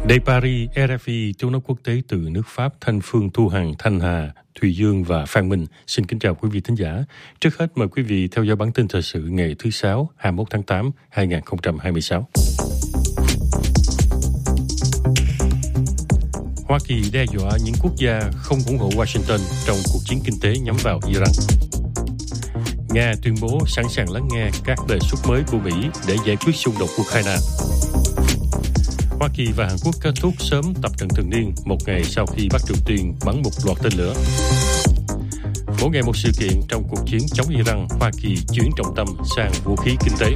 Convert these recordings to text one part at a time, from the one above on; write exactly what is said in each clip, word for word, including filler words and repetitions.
Đây Paris, rờ ép i, tiếng nói quốc tế từ nước Pháp, Thanh Phương, Thu Hằng, Thanh Hà, Thùy Dương và Phan Minh. Xin kính chào quý vị thính giả. Trước hết mời quý vị theo dõi bản tin thời sự ngày thứ Sáu, hai mươi mốt tháng tám, hai nghìn không trăm hai mươi sáu. Hoa Kỳ đe dọa những quốc gia không ủng hộ Washington trong cuộc chiến kinh tế nhắm vào Iran. Nga tuyên bố sẵn sàng lắng nghe các đề xuất mới của Mỹ để giải quyết xung đột Ukraine. Hoa Kỳ và Hàn Quốc kết thúc sớm tập trận thường niên một ngày sau khi Bắc Triều Tiên bắn một loạt tên lửa. Mỗi ngày một sự kiện trong cuộc chiến chống Iran, Hoa Kỳ chuyển trọng tâm sang vũ khí kinh tế.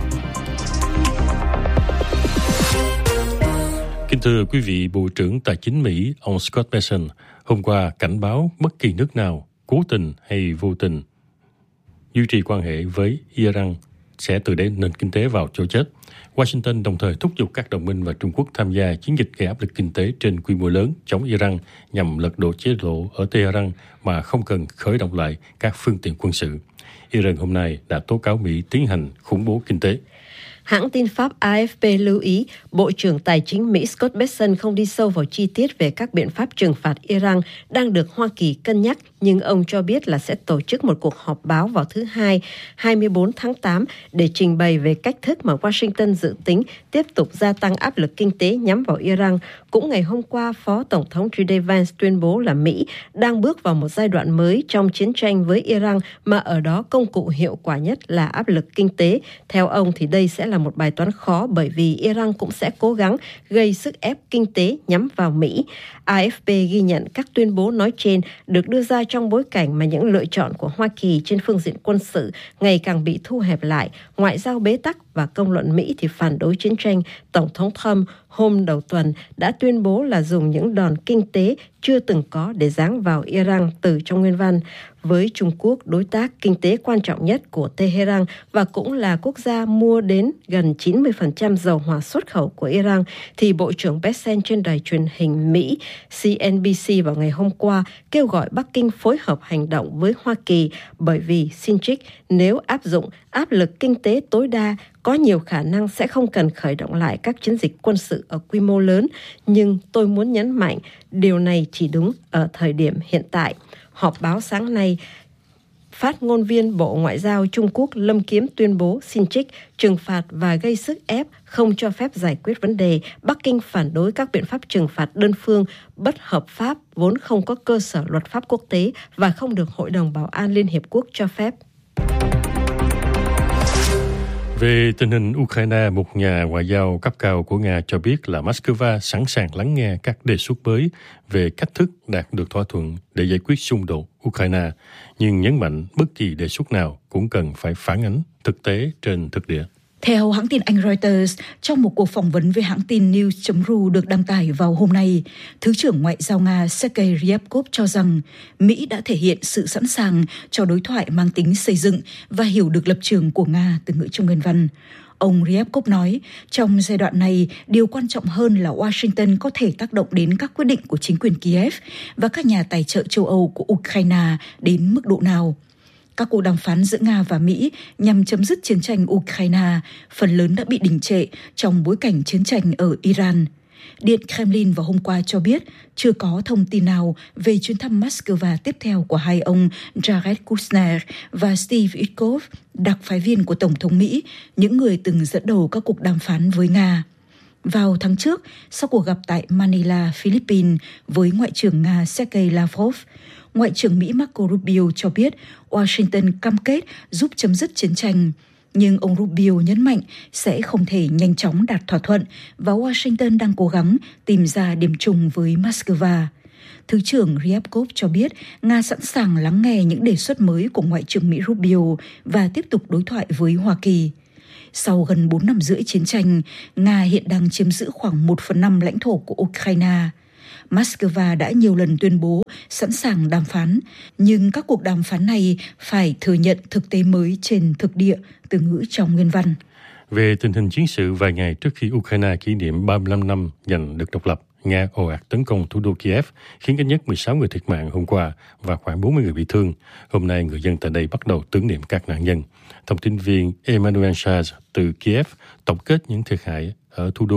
Kính thưa quý vị, Bộ trưởng Tài chính Mỹ, ông Scott Bessent, hôm qua cảnh báo bất kỳ nước nào cố tình hay vô tình duy trì quan hệ với Iran sẽ từ đẩy nền kinh tế vào chỗ chết. Washington đồng thời thúc giục các đồng minh và Trung Quốc tham gia chiến dịch gây áp lực kinh tế trên quy mô lớn chống Iran nhằm lật đổ chế độ ở Tehran mà không cần khởi động lại các phương tiện quân sự. Iran hôm nay đã tố cáo Mỹ tiến hành khủng bố kinh tế. Hãng tin Pháp a ép pê lưu ý, Bộ trưởng Tài chính Mỹ Scott Bessent không đi sâu vào chi tiết về các biện pháp trừng phạt Iran đang được Hoa Kỳ cân nhắc, nhưng ông cho biết là sẽ tổ chức một cuộc họp báo vào thứ Hai, hai mươi bốn tháng tám để trình bày về cách thức mà Washington dự tính tiếp tục gia tăng áp lực kinh tế nhắm vào Iran. Cũng ngày hôm qua, Phó Tổng thống gi đi Vance tuyên bố là Mỹ đang bước vào một giai đoạn mới trong chiến tranh với Iran mà ở đó công cụ hiệu quả nhất là áp lực kinh tế. Theo ông thì đây sẽ là là một bài toán khó bởi vì Iran cũng sẽ cố gắng gây sức ép kinh tế nhắm vào Mỹ. a ép pê ghi nhận các tuyên bố nói trên được đưa ra trong bối cảnh mà những lựa chọn của Hoa Kỳ trên phương diện quân sự ngày càng bị thu hẹp lại, ngoại giao bế tắc và công luận Mỹ thì phản đối chiến tranh. Tổng thống Trump hôm đầu tuần đã tuyên bố là dùng những đòn kinh tế chưa từng có để giáng vào Iran từ trong nguyên văn. Với Trung Quốc, đối tác kinh tế quan trọng nhất của Tehran và cũng là quốc gia mua đến gần chín mươi phần trăm dầu hỏa xuất khẩu của Iran, thì Bộ trưởng Bessent trên đài truyền hình Mỹ xê en bê xê vào ngày hôm qua kêu gọi Bắc Kinh phối hợp hành động với Hoa Kỳ bởi vì, xin trích, nếu áp dụng áp lực kinh tế tối đa, có nhiều khả năng sẽ không cần khởi động lại các chiến dịch quân sự ở quy mô lớn. Nhưng tôi muốn nhấn mạnh, điều này chỉ đúng ở thời điểm hiện tại. Họp báo sáng nay, phát ngôn viên Bộ Ngoại giao Trung Quốc Lâm Kiếm tuyên bố xin trích, trừng phạt và gây sức ép không cho phép giải quyết vấn đề. Bắc Kinh phản đối các biện pháp trừng phạt đơn phương, bất hợp pháp, vốn không có cơ sở luật pháp quốc tế và không được Hội đồng Bảo an Liên Hiệp Quốc cho phép. Về tình hình Ukraine, một nhà ngoại giao cấp cao của Nga cho biết là Moscow sẵn sàng lắng nghe các đề xuất mới về cách thức đạt được thỏa thuận để giải quyết xung đột Ukraine, nhưng nhấn mạnh bất kỳ đề xuất nào cũng cần phải phản ánh thực tế trên thực địa. Theo hãng tin Anh Reuters, trong một cuộc phỏng vấn với hãng tin News chấm ru được đăng tải vào hôm nay, Thứ trưởng Ngoại giao Nga Sergei Ryabkov cho rằng Mỹ đã thể hiện sự sẵn sàng cho đối thoại mang tính xây dựng và hiểu được lập trường của Nga từ ngữ trong nguyên văn. Ông Ryabkov nói, trong giai đoạn này, điều quan trọng hơn là Washington có thể tác động đến các quyết định của chính quyền Kiev và các nhà tài trợ châu Âu của Ukraine đến mức độ nào. Các cuộc đàm phán giữa Nga và Mỹ nhằm chấm dứt chiến tranh Ukraine phần lớn đã bị đình trệ trong bối cảnh chiến tranh ở Iran. Điện Kremlin vào hôm qua cho biết chưa có thông tin nào về chuyến thăm Moscow tiếp theo của hai ông Jared Kushner và Steve Witkoff, đặc phái viên của Tổng thống Mỹ, những người từng dẫn đầu các cuộc đàm phán với Nga. Vào tháng trước, sau cuộc gặp tại Manila, Philippines với Ngoại trưởng Nga Sergei Lavrov, Ngoại trưởng Mỹ Marco Rubio cho biết Washington cam kết giúp chấm dứt chiến tranh. Nhưng ông Rubio nhấn mạnh sẽ không thể nhanh chóng đạt thỏa thuận và Washington đang cố gắng tìm ra điểm chung với Moscow. Thứ trưởng Ryabkov cho biết Nga sẵn sàng lắng nghe những đề xuất mới của Ngoại trưởng Mỹ Rubio và tiếp tục đối thoại với Hoa Kỳ. Sau gần bốn năm rưỡi chiến tranh, Nga hiện đang chiếm giữ khoảng một phần năm lãnh thổ của Ukraine. Moscow đã nhiều lần tuyên bố sẵn sàng đàm phán, nhưng các cuộc đàm phán này phải thừa nhận thực tế mới trên thực địa, từ ngữ trong nguyên văn. Về tình hình chiến sự vài ngày trước khi Ukraine kỷ niệm ba mươi lăm năm giành được độc lập, Nga ồ ạt tấn công thủ đô Kiev, khiến ít nhất mười sáu người thiệt mạng hôm qua và khoảng bốn mươi người bị thương. Hôm nay, người dân tại đây bắt đầu tưởng niệm các nạn nhân. Thông tin viên Emmanuel Charles từ Kiev tổng kết những thiệt hại ở thủ đô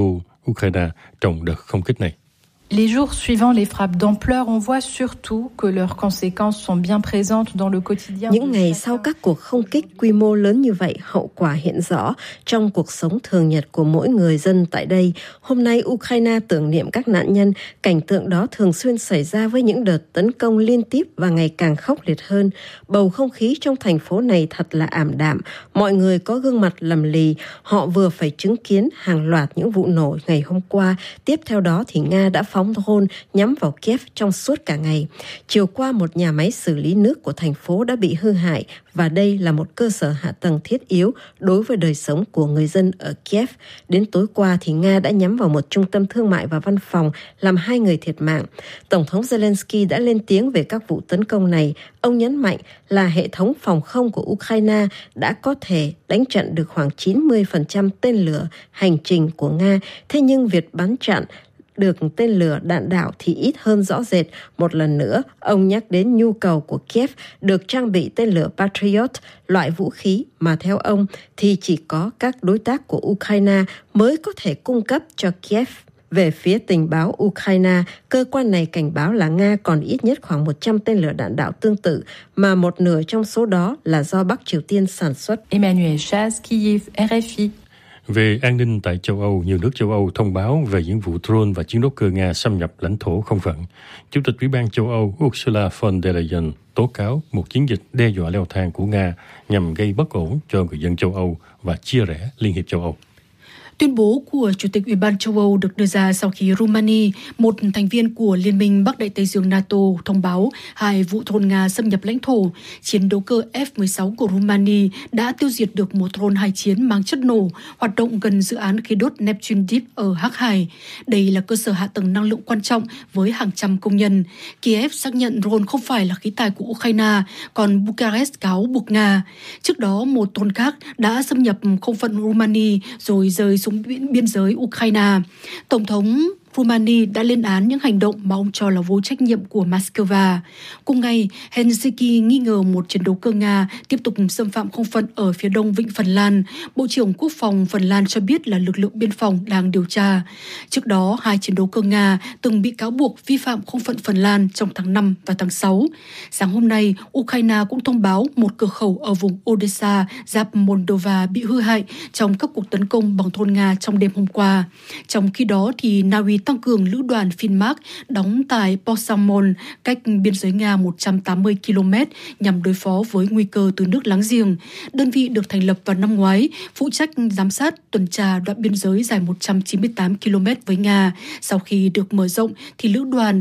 Ukraine trong đợt không kích này. Les jours suivant les frappes d'ampleur, on voit surtout que leurs conséquences sont bien présentes dans le quotidien. Những ngày sau các cuộc không kích quy mô lớn như vậy, hậu quả hiện rõ trong cuộc sống thường nhật của mỗi người dân tại đây. Hôm nay, Ukraine tưởng niệm các nạn nhân. Cảnh tượng đó thường xuyên xảy ra với những đợt tấn công liên tiếp và ngày càng khốc liệt hơn. Bầu không khí trong thành phố này thật là ảm đạm. Mọi người có gương mặt lầm lì. Họ vừa phải chứng kiến hàng loạt những vụ nổ ngày hôm qua. Tiếp theo đó thì Nga đã phóng drone nhắm vào Kiev trong suốt cả ngày. Chiều qua, một nhà máy xử lý nước của thành phố đã bị hư hại và đây là một cơ sở hạ tầng thiết yếu đối với đời sống của người dân ở Kiev. Đến tối qua thì Nga đã nhắm vào một trung tâm thương mại và văn phòng, làm hai người thiệt mạng. Tổng thống Zelensky đã lên tiếng về các vụ tấn công này. Ông nhấn mạnh là hệ thống phòng không của Ukraine đã có thể đánh chặn được khoảng chín mươi phần trăm tên lửa hành trình của Nga. Thế nhưng việc bắn chặn được tên lửa đạn đạo thì ít hơn rõ rệt. Một lần nữa, ông nhắc đến nhu cầu của Kiev được trang bị tên lửa Patriot, loại vũ khí mà theo ông thì chỉ có các đối tác của Ukraine mới có thể cung cấp cho Kiev. Về phía tình báo Ukraine, cơ quan này cảnh báo là Nga còn ít nhất khoảng một trăm tên lửa đạn đạo tương tự, mà một nửa trong số đó là do Bắc Triều Tiên sản xuất. Emmanuel Chaz, Kyiv, R F I. Về an ninh tại châu Âu, nhiều nước châu Âu thông báo về những vụ drone và chiến đấu cơ Nga xâm nhập lãnh thổ không phận. Chủ tịch Ủy ban châu Âu Ursula von der Leyen tố cáo một chiến dịch đe dọa leo thang của Nga nhằm gây bất ổn cho người dân châu Âu và chia rẽ Liên hiệp châu Âu. Tuyên bố của Chủ tịch Ủy ban châu Âu được đưa ra sau khi Romania, một thành viên của Liên minh Bắc Đại Tây Dương NATO, thông báo hai vụ drone Nga xâm nhập lãnh thổ. Chiến đấu cơ F mười sáu của Romania đã tiêu diệt được một drone hai chiến mang chất nổ hoạt động gần dự án khí đốt Neptune Deep ở Hắc Hải. Đây là cơ sở hạ tầng năng lượng quan trọng với hàng trăm công nhân. Kiev xác nhận drone không phải là khí tài của Ukraine, còn Bucharest cáo buộc Nga. Trước đó, một drone khác đã xâm nhập không phận Romania rồi rơi xuống biên giới Ukraine. Tổng thống Romania đã lên án những hành động mà ông cho là vô trách nhiệm của Moscow. Cùng ngày, Helsinki nghi ngờ một chiến đấu cơ Nga tiếp tục xâm phạm không phận ở phía đông vịnh Phần Lan. Bộ trưởng Quốc phòng Phần Lan cho biết là lực lượng biên phòng đang điều tra. Trước đó, hai chiến đấu cơ Nga từng bị cáo buộc vi phạm không phận Phần Lan trong tháng năm và tháng sáu. Sáng hôm nay, Ukraine cũng thông báo một cửa khẩu ở vùng Odessa, giáp Moldova bị hư hại trong các cuộc tấn công bằng drone Nga trong đêm hôm qua. Trong khi đó, thì Na Uy tăng cường lữ đoàn Finnmark đóng tại Porsamon, cách biên giới Nga một trăm tám mươi ki lô mét nhằm đối phó với nguy cơ từ nước láng giềng. Đơn vị được thành lập vào năm ngoái, phụ trách giám sát tuần tra đoạn biên giới dài một trăm chín mươi tám ki lô mét với Nga. Sau khi được mở rộng thì lữ đoàn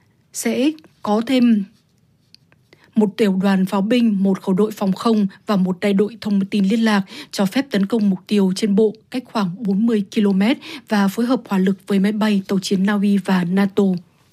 sẽ có thêm một tiểu đoàn pháo binh, một khẩu đội phòng không và một đại đội thông tin liên lạc, cho phép tấn công mục tiêu trên bộ cách khoảng bốn mươi ki lô mét và phối hợp hỏa lực với máy bay, tàu chiến Na Uy và NATO.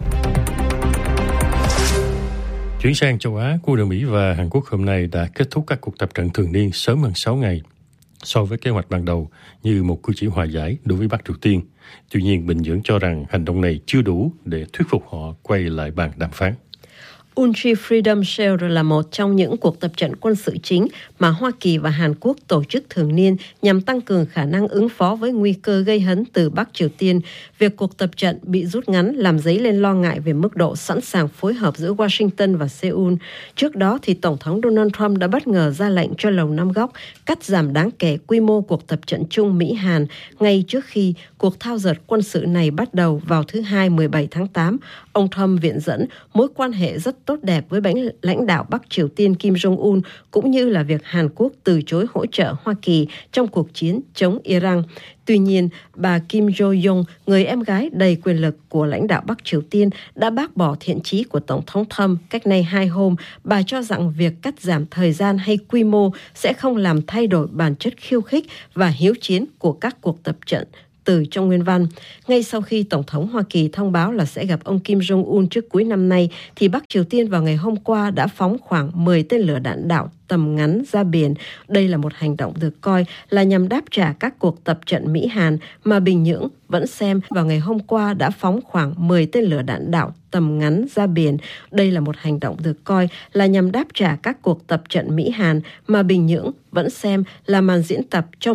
Chuyển sang châu Á, quân đội Mỹ và Hàn Quốc hôm nay đã kết thúc các cuộc tập trận thường niên sớm hơn sáu ngày so với kế hoạch ban đầu, như một cử chỉ hòa giải đối với Bắc Triều Tiên. Tuy nhiên, Bình Nhưỡng cho rằng hành động này chưa đủ để thuyết phục họ quay lại bàn đàm phán. Ulchi Freedom Shield là một trong những cuộc tập trận quân sự chính mà Hoa Kỳ và Hàn Quốc tổ chức thường niên nhằm tăng cường khả năng ứng phó với nguy cơ gây hấn từ Bắc Triều Tiên. Việc cuộc tập trận bị rút ngắn làm dấy lên lo ngại về mức độ sẵn sàng phối hợp giữa Washington và Seoul. Trước đó, thì Tổng thống Donald Trump đã bất ngờ ra lệnh cho Lầu Năm Góc cắt giảm đáng kể quy mô cuộc tập trận chung Mỹ-Hàn ngay trước khi cuộc thao dượt quân sự này bắt đầu vào thứ Hai mười bảy tháng tám. Ông Trump viện dẫn mối quan hệ rất tốt đẹp với lãnh đạo Bắc Triều Tiên Kim Jong-un, cũng như là việc Hàn Quốc từ chối hỗ trợ Hoa Kỳ trong cuộc chiến chống Iran. Tuy nhiên, bà Kim Jo-young, người em gái đầy quyền lực của lãnh đạo Bắc Triều Tiên, đã bác bỏ thiện chí của Tổng thống Trump cách nay hai hôm. Bà cho rằng việc cắt giảm thời gian hay quy mô sẽ không làm thay đổi bản chất khiêu khích và hiếu chiến của các cuộc tập trận từ trong nguyên văn. Ngay sau khi Tổng thống Hoa Kỳ thông báo là sẽ gặp ông Kim Jong-un trước cuối năm nay, thì Bắc Triều Tiên vào ngày hôm qua đã phóng khoảng mười tên lửa đạn đạo tầm ngắn ra biển. Đây là một hành động được coi là nhằm đáp trả các cuộc tập trận Mỹ-Hàn mà Bình Nhưỡng vẫn xem vào ngày hôm qua đã phóng khoảng mười tên lửa đạn đạo tầm ngắn ra biển. Đây là một hành động được coi là nhằm đáp trả các cuộc tập trận Mỹ-Hàn mà Bình Nhưỡng vẫn xem là màn diễn tập cho